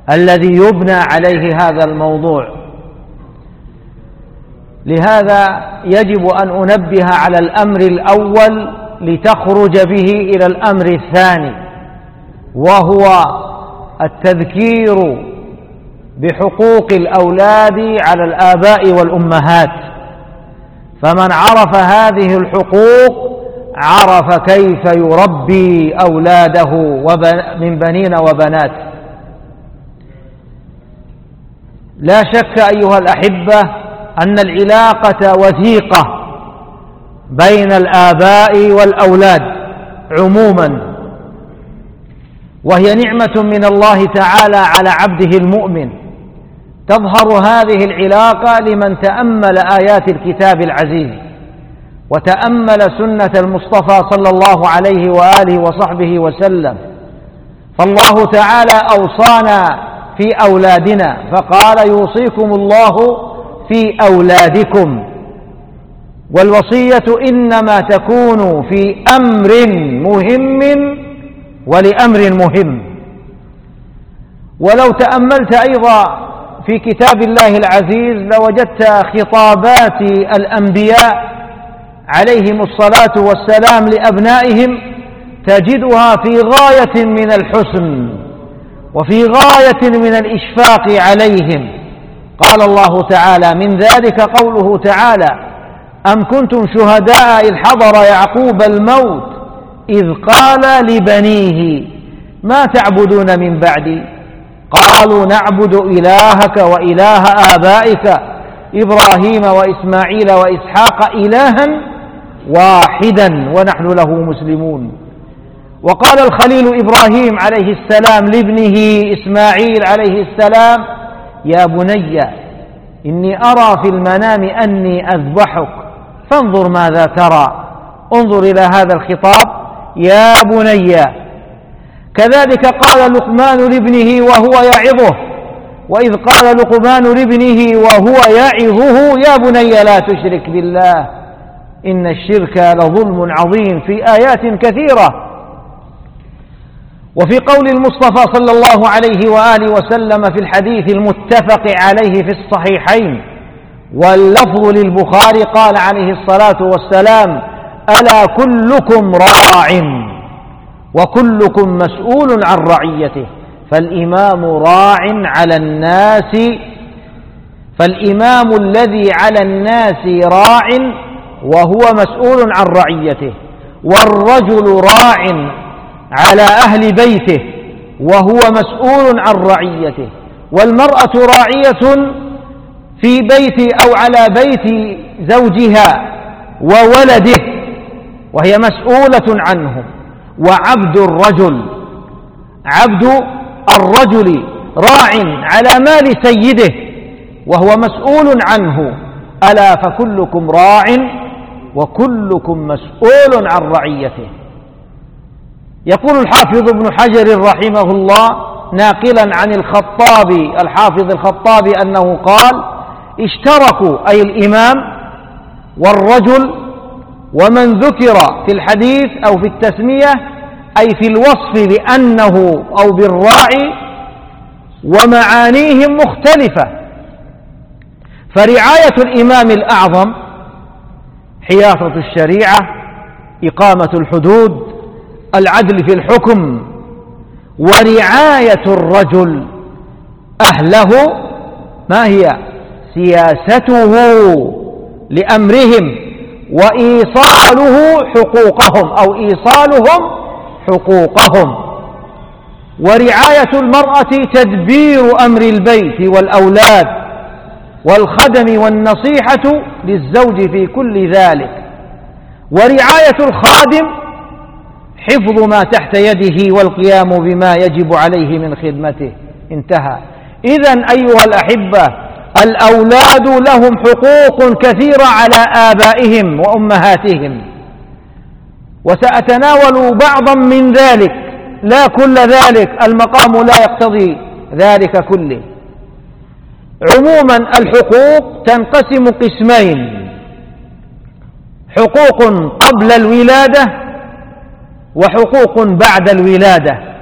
الذي يبنى عليه هذا الموضوع. لهذا يجب أن أنبه على الأمر الأول لتخرج به إلى الأمر الثاني، وهو التذكير بحقوق الأولاد على الآباء والأمهات. فمن عرف هذه الحقوق عرف كيف يربي أولاده من بنين وبنات. لا شك أيها الأحبة أن العلاقة وثيقة بين الآباء والأولاد عموما، وهي نعمة من الله تعالى على عبده المؤمن. تظهر هذه العلاقة لمن تأمل آيات الكتاب العزيز وتأمل سنة المصطفى صلى الله عليه وآله وصحبه وسلم. فالله تعالى أوصانا في أولادنا فقال: يوصيكم الله في أولادكم. والوصية إنما تكون في أمر مهم ولأمر مهم. ولو تأملت أيضا في كتاب الله العزيز لوجدت خطابات الأنبياء عليهم الصلاة والسلام لأبنائهم تجدها في غاية من الحسن وفي غاية من الإشفاق عليهم. قال الله تعالى: من ذلك قوله تعالى: أم كنتم شهداء إذ حضر يعقوب الموت إذ قال لبنيه ما تعبدون من بعدي قالوا نعبد إلهك وإله آبائك إبراهيم وإسماعيل وإسحاق إلها واحدا ونحن له مسلمون. وقال الخليل إبراهيم عليه السلام لابنه إسماعيل عليه السلام: يا بني إني أرى في المنام أني أذبحك فانظر ماذا ترى. انظر إلى هذا الخطاب: يا بني. كذلك قال لقمان لابنه وهو يعظه، وإذ قال لقمان لابنه وهو يعظه: يا بني لا تشرك بالله إن الشرك لظلم عظيم، في آيات كثيرة. وفي قول المصطفى صلى الله عليه وآله وسلم في الحديث المتفق عليه في الصحيحين واللفظ للبخاري قال عليه الصلاة والسلام: ألا كلكم راع وكلكم مسؤول عن رعيته. فالإمام راع على الناس، فالإمام الذي على الناس راع وهو مسؤول عن رعيته، والرجل راع على أهل بيته وهو مسؤول عن رعيته، والمرأة راعية في بيت أو على بيت زوجها وولده وهي مسؤولة عنهم. وعبد الرجل، عبد الرجل راع على مال سيده وهو مسؤول عنه. ألا فكلكم راع وكلكم مسؤول عن رعيته. يقول الحافظ ابن حجر رحمه الله ناقلا عن الخطابي الحافظ الخطابي أنه قال: اشتركوا أي الإمام والرجل ومن ذكر في الحديث أو في التسمية أي في الوصف لأنه أو بالراعي، ومعانيهم مختلفة. فرعاية الإمام الأعظم حياطة الشريعة، إقامة الحدود، العدل في الحكم. ورعاية الرجل أهله ما هي؟ سياسته لأمرهم وإيصاله حقوقهم أو إيصالهم حقوقهم. ورعاية المرأة تدبير أمر البيت والأولاد والخدم والنصيحة للزوج في كل ذلك. ورعاية الخادم حفظ ما تحت يده والقيام بما يجب عليه من خدمته. انتهى. إذن أيها الأحبة، الأولاد لهم حقوق كثيرة على آبائهم وأمهاتهم، وسأتناول بعضا من ذلك لا كل ذلك، المقام لا يقتضي ذلك كله. عموما الحقوق تنقسم قسمين: حقوق قبل الولادة وحقوق بعد الولادة.